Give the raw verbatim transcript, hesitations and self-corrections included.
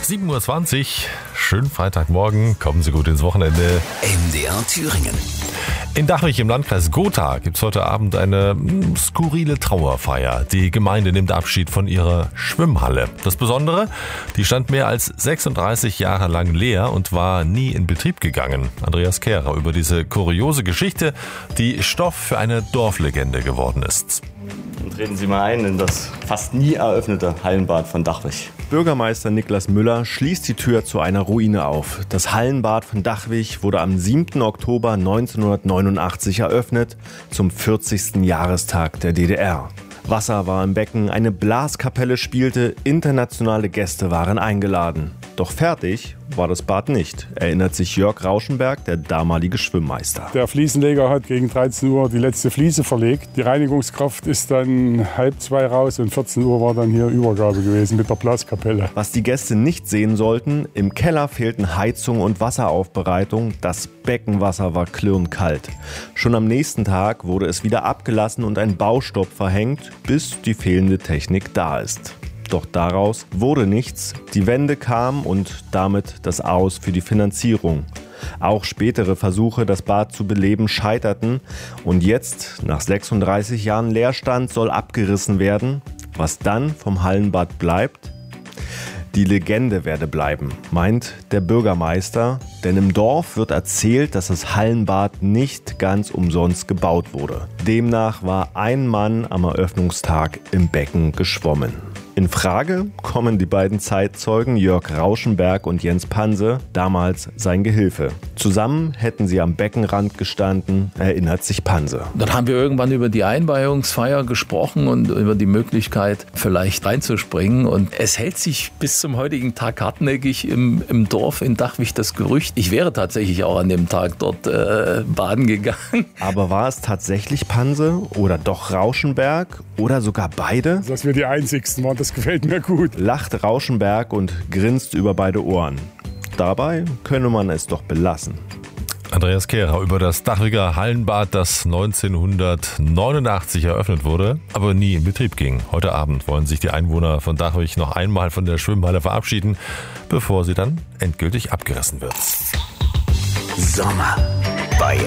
sieben Uhr zwanzig, schönen Freitagmorgen, kommen Sie gut ins Wochenende. M D R Thüringen. In Dachwig im Landkreis Gotha gibt es heute Abend eine mh, skurrile Trauerfeier. Die Gemeinde nimmt Abschied von ihrer Schwimmhalle. Das Besondere, die stand mehr als sechsunddreißig Jahre lang leer und war nie in Betrieb gegangen. Andreas Kehrer über diese kuriose Geschichte, die Stoff für eine Dorflegende geworden ist. Und treten Sie mal ein in das fast nie eröffnete Hallenbad von Dachwig. Bürgermeister Niklas Müller schließt die Tür zu einer Ruine auf. Das Hallenbad von Dachwig wurde am siebten Oktober neunzehnhundertneunundachtzig eröffnet, zum vierzigsten Jahrestag der D D R. Wasser war im Becken, eine Blaskapelle spielte, internationale Gäste waren eingeladen. Doch fertig war das Bad nicht, erinnert sich Jörg Rauschenberg, der damalige Schwimmmeister. Der Fliesenleger hat gegen dreizehn Uhr die letzte Fliese verlegt. Die Reinigungskraft ist dann halb zwei raus und vierzehn Uhr war dann hier Übergabe gewesen mit der Blaskapelle. Was die Gäste nicht sehen sollten, im Keller fehlten Heizung und Wasseraufbereitung. Das Beckenwasser war klirrend Schon am nächsten Tag wurde es wieder abgelassen und ein Baustopp verhängt, bis die fehlende Technik da ist. Doch daraus wurde nichts. Die Wende kam und damit das Aus für die Finanzierung. Auch spätere Versuche, das Bad zu beleben, scheiterten. Und jetzt, nach sechsunddreißig Jahren Leerstand, soll abgerissen werden. Was dann vom Hallenbad bleibt? Die Legende werde bleiben, meint der Bürgermeister. Denn im Dorf wird erzählt, dass das Hallenbad nicht ganz umsonst gebaut wurde. Demnach war ein Mann am Eröffnungstag im Becken geschwommen. In Frage kommen die beiden Zeitzeugen Jörg Rauschenberg und Jens Panse, damals sein Gehilfe. Zusammen hätten sie am Beckenrand gestanden, erinnert sich Panse. Dann haben wir irgendwann über die Einweihungsfeier gesprochen und über die Möglichkeit, vielleicht reinzuspringen. Und es hält sich bis zum heutigen Tag hartnäckig im, im Dorf in Dachwig das Gerücht. Ich wäre tatsächlich auch an dem Tag dort äh, baden gegangen. Aber war es tatsächlich Panse oder doch Rauschenberg oder sogar beide? Dass wir die Einzigsten waren, das gefällt mir gut. Lacht Rauschenberg und grinst über beide Ohren. Dabei könne man es doch belassen. Andreas Kehrer über das Dachwiger Hallenbad, das neunzehnhundertneunundachtzig eröffnet wurde, aber nie in Betrieb ging. Heute Abend wollen sich die Einwohner von Dachwig noch einmal von der Schwimmhalle verabschieden, bevor sie dann endgültig abgerissen wird. Sommer bei